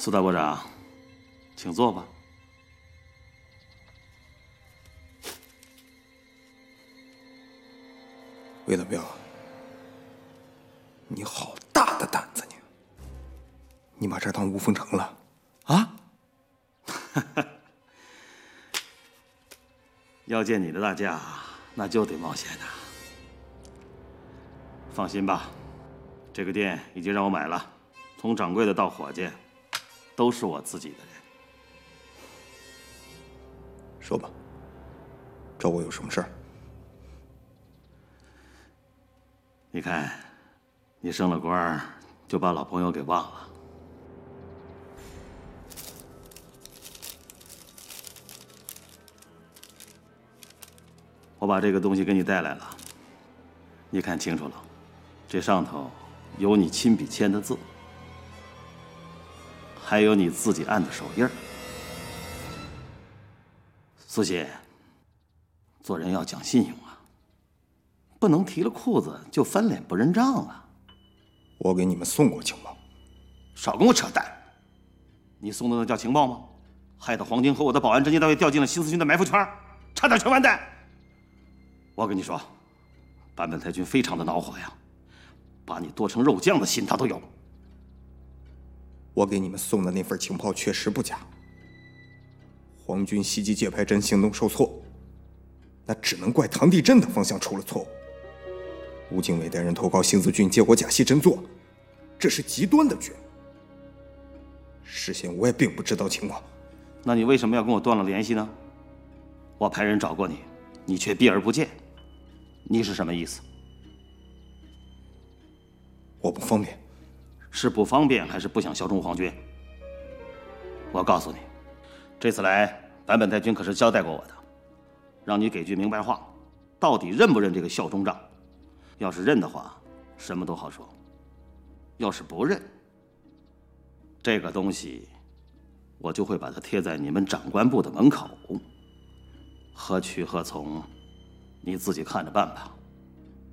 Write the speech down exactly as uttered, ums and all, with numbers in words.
苏大部长，请坐吧。 魏德彪，你好大的胆子你！你把这儿当无风城了啊？ 要见你的大驾，那就得冒险呐。放心吧，这个店已经让我买了，从掌柜的到伙计，都是我自己的人。 说吧，找我有什么事儿？ 你看，你升了官，就把老朋友给忘了。我把这个东西给你带来了，你看清楚了，这上头有你亲笔签的字，还有你自己按的手印儿。苏姐，做人要讲信用啊，不能提了裤子就翻脸不认账啊！ 我给你们送过情报， 少跟我扯淡！你送的那叫情报吗？害得黄金和我的保安侦缉单位掉进了新四军的埋伏圈，差点全完蛋！我跟你说，坂本太君非常的恼火呀，把你剁成肉酱的心他都有。 我给你们送的那份情报确实不假。皇军袭击界牌阵行动受挫，那只能怪唐地震的方向出了错误。吴敬伟带人投靠新四军，结果假戏真做，这是极端的绝误。事先我也并不知道情况。 那你为什么要跟我断了联系呢？我派人找过你，你却避而不见，你是什么意思？ 我不方便。 是不方便还是不想效忠皇军？我告诉你，这次来坂本太君可是交代过我的，让你给句明白话，到底认不认这个效忠账？要是认的话，什么都好说；要是不认，这个东西我就会把它贴在你们长官部的门口。何去何从，你自己看着办吧。